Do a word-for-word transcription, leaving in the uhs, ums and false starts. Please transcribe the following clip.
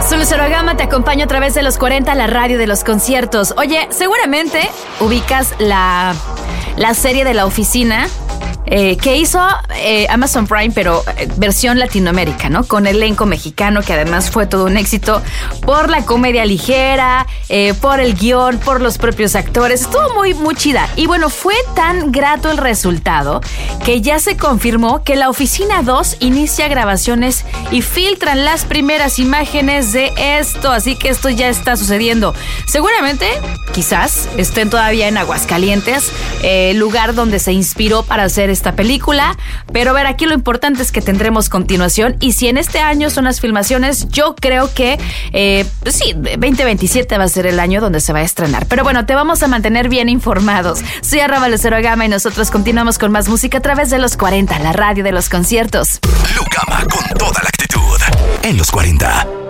Soy Lucero Gama, te acompaño a través de los cuarenta, la radio de los conciertos. Oye, seguramente ubicas la, la serie de La Oficina, eh, que hizo eh, Amazon Prime, pero eh, versión Latinoamérica, ¿no? Con elenco mexicano, que además fue todo un éxito por la comedia ligera, eh, por el guión, por los propios actores. Estuvo muy, muy chida. Y bueno, fue tan grato el resultado que ya se confirmó que La Oficina dos inicia grabaciones y filtran las primeras imágenes de esto. Así que esto ya está sucediendo. Seguramente, quizás, estén todavía en Aguascalientes, eh, lugar donde se inspiró para hacer esta película. Pero a ver, aquí lo importante es que tendremos continuación. Y si en este año son las filmaciones, yo creo que eh, pues sí, veinte veintisiete va a ser el año donde se va a estrenar. Pero bueno, te vamos a mantener bien informados. Soy arroba Lucero Gama y nosotros continuamos con más música a través de los cuarenta, la radio de los conciertos. Lu Gama con toda la actitud en los cuarenta.